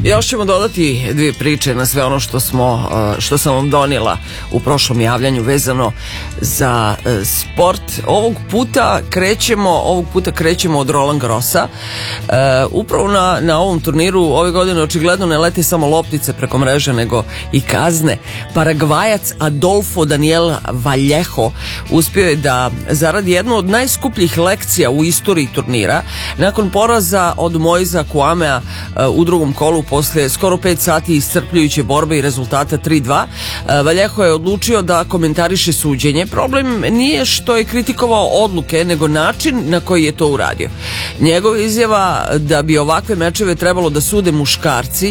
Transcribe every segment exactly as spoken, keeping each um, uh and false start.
Još ćemo dodati dvije priče na sve ono što smo, što sam vam donijela u prošlom javljanju vezano za sport. Ovog puta krećemo, ovog puta krećemo od Roland Garrosa. Upravo na, na ovom turniru ove godine očigledno ne leti samo loptice preko mreže, nego i kazne. Paragvajac Adolfo Daniel Vallejo uspio je da zaradi jednu od najskupljih lekcija u istoriji turnira. Nakon poraza od Moiza Kouamea u drugom kolu posle skoro pet sati iscrpljujuće borbe i rezultata tri dva, Vallejo je odlučio da komentariše suđenje. Problem nije što je kritikovao odluke, nego način na koji je to uradio. Njegova izjava da bi ovakve mečeve trebalo da sude muškarci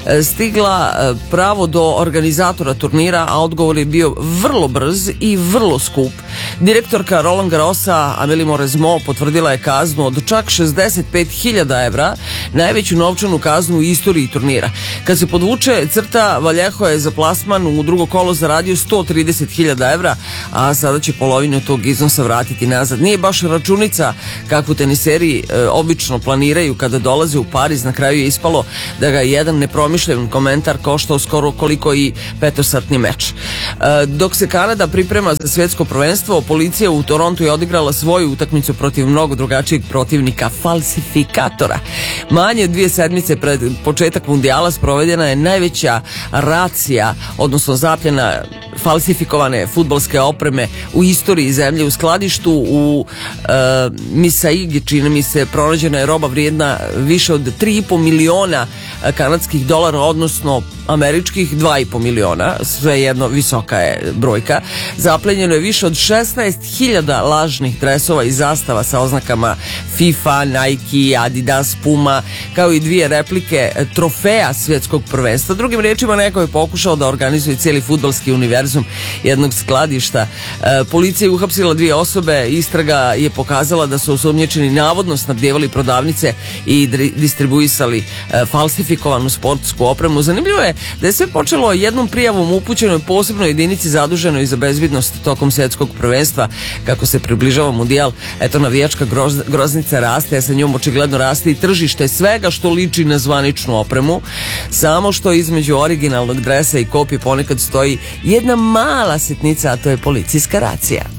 stigla pravo do organizatora turnira, a odgovor je bio vrlo brz i vrlo skup. Direktorka Roland Garrosa Amélie Mauresmo potvrdila je kaznu od čak šezdeset pet hiljada evra, najveću novčanu kaznu u istoriji turnira. Kad se podvuče crta, Vallejo je za plasman u drugo kolo zaradio sto trideset hiljada evra, a sada će polovinu tog iznosa vratiti nazad. Nije baš računica kakvu teniseri e, obično planiraju kada dolaze u Pariz. Na kraju je ispalo da ga jedan nepromišljen komentar koštao skoro koliko i petosatni meč. E, dok se Kanada priprema za svjetsko prvenstvo, policija u Torontu je odigrala svoju utakmicu protiv mnogo drugačijeg protivnika, falsifikatora. Manje dvije sedmice pred početak mundijala sprovedena je najveća racija, odnosno zapljena falsifikovane fudbalske opreme u istoriji zemlje. U skladištu u e, Misaigi, čini mi se, pronađena je roba vrijedna više od tri i po miliona kanadskih dolara, odnosno američkih dva i po miliona, sve jedno visoka je brojka. Zaplenjeno je više od šesnaest hiljada lažnih dresova i zastava sa oznakama FIFA, Nike, Adidas, Puma, kao i dvije replike trofeja svjetskog prvenstva. Drugim rečima, neko je pokušao da organizuje cijeli fudbalski univerzum jednog skladišta. E, policija je uhapsila dvije osobe. Istraga je pokazala da su osumnjičeni navodno snabdjevali prodavnice i distribuisali e, falsifikovanu sportsku opremu. Zanimljivo je da je sve počelo jednom prijavom upućenoj posebnoj jedinici zaduženoj za bezbednost tokom svjetskog prvenstva. Kako se približava mundijal, eto, navijačka groz, groznica raste, a sa njom očigledno raste i tržište svega što liči na zvaničnu opremu. Samo što između originalnog dresa i kopije ponekad stoji jedna mala sitnica, a to je policijska racija.